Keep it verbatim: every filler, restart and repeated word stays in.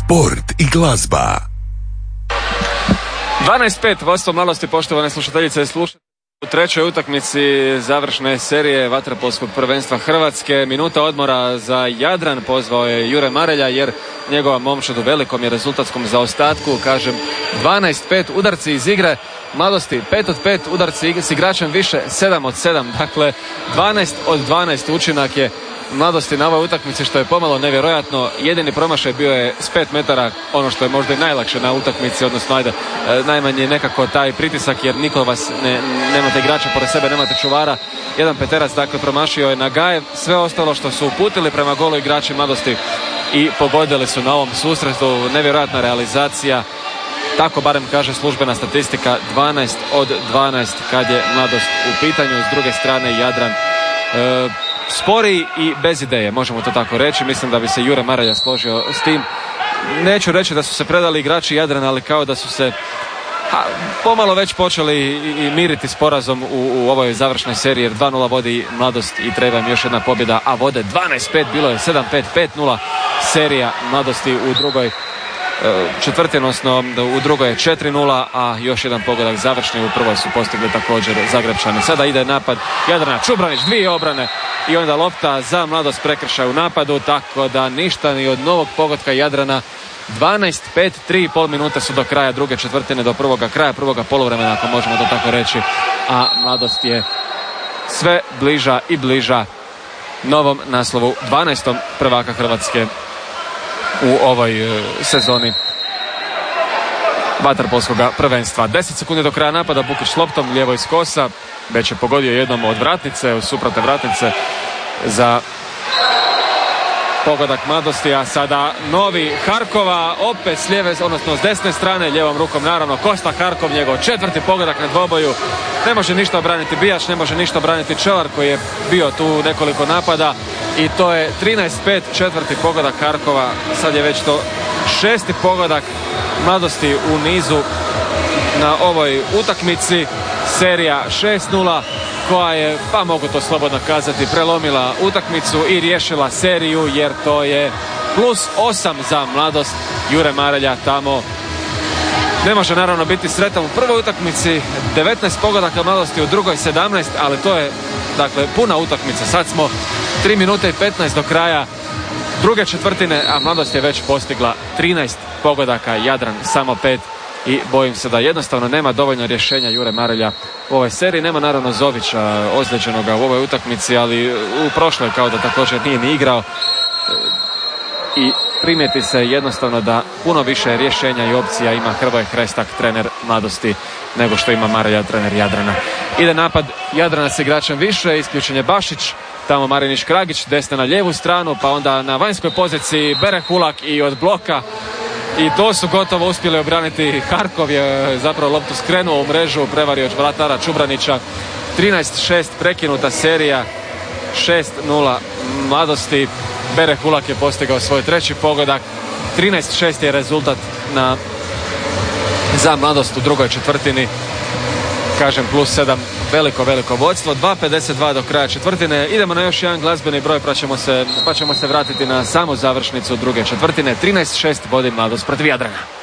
sport i glazba. dvanaest pet vodstvo Mladosti, poštovane slušateljice i slušatelji. U trećoj utakmici završne serije vaterpolskog prvenstva Hrvatske. Minuta odmora za Jadran, pozvao je Jure Marelja jer njegova momčad u velikom je rezultatskom zaostatku. Kažem, dvanaest pet udarci iz igre Mladosti, pet od pet udarci s igračem više, sedam od sedam. Dakle, dvanaest od dvanaest učinak je Mladosti na ovoj utakmici, što je pomalo nevjerojatno. Jedini promašaj bio je s pet metara, ono što je možda i najlakše na utakmici, odnosno ajde, najmanje nekako taj pritisak jer niko vas ne, nemate igrača pored sebe, nemate čuvara. Jedan peterac, dakle, promašio je Nagajev. Sve ostalo što su uputili prema golu igrači Mladosti i pogodili su na ovom susretu. Nevjerojatna realizacija, tako barem kaže službena statistika, dvanaest od dvanaest kad je Mladost u pitanju. S druge strane Jadran e, sporiji i bez ideje, možemo to tako reći. Mislim da bi se Jure Marelja složio s tim. Neću reći da su se predali igrači Jadrana, ali kao da su se ha, pomalo već počeli i, i miriti s porazom u, u ovoj završnoj seriji, jer dva nula vodi Mladost i treba im još jedna pobjeda, a vode dvanaest pet, bilo je sedam pet, pet nula serija Mladosti u drugoj četvrtini, odnosno u drugoj je četiri nula, a još jedan pogodak završni, u prvoj su postigli također Zagrepčani. Sada ide napad Jadrana, Čubranić, dvije obrane i onda lopta za Mladost, prekršaj u napadu, tako da ništa ni od novog pogotka Jadrana. dvanaest pet, tri i pol minute su do kraja druge četvrtine, do prvoga kraja prvoga poluvremena, ako možemo to tako reći, a Mladost je sve bliža i bliža novom naslovu, dvanaestom prvaka Hrvatske u ovoj e, sezoni vaterpolskog prvenstva. deset sekundi do kraja napada, Bukić s loptom, lijevo iz kosa, već je pogodio jednom od vratnice, od suprotne vratnice za pogodak Mladosti, a sada novi Harkova, opet s lijeve, odnosno s desne strane, lijevom rukom naravno Kosta Harkov, njegov četvrti pogodak na dvoboju. Ne može ništa obraniti Bijač, ne može ništa obraniti Čelar koji je bio tu nekoliko napada i to je trinaest pet, četvrti pogodak Harkova. Sad je već to šesti pogodak Mladosti u nizu na ovoj utakmici. Serija šest nula koja je, pa mogu to slobodno kazati, prelomila utakmicu i riješila seriju, jer to je plus osam za Mladost. Jure Marelja tamo ne može naravno biti sretan u prvoj utakmici, devetnaest pogodaka Mladosti, u drugoj sedamnaest, ali to je dakle puna utakmica. Sad smo tri minute i petnaest do kraja druge četvrtine, a Mladost je već postigla trinaest pogodaka, Jadran samo pet. I bojim se da jednostavno nema dovoljno rješenja Jure Marelja u ovoj seriji. Nema naravno Zovića ozlijeđenoga u ovoj utakmici, ali u prošloj kao da također nije ni igrao. I primijeti se jednostavno da puno više rješenja i opcija ima Hrvoje Hrestak, trener Mladosti, nego što ima Marelja, trener Jadrana. Ide napad Jadrana s igračem više, isključen je Bašić, tamo Marinić Kragić, desna na lijevu stranu, pa onda na vanjskoj poziciji Bere Hulak i od bloka. I to su gotovo uspjeli obraniti. Harkov je zapravo loptu skrenuo u mrežu, prevario vratara Čubranića. trinaest šest prekinuta serija, šest nula Mladosti. Bere Hulak je postigao svoj treći pogodak. trinaest šest je rezultat na, za Mladost u drugoj četvrtini. Kažem, plus sedam, veliko, veliko vodstvo. dva pedeset dva do kraja četvrtine. Idemo na još jedan glazbeni broj, pa ćemo se, pa ćemo se vratiti na samu završnicu druge četvrtine. trinaest šest vodi Mladost protiv Jadrana.